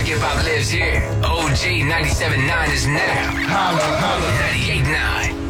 classic hip hop lives here. OG 97.9 is now. Holla, holla. 98.9.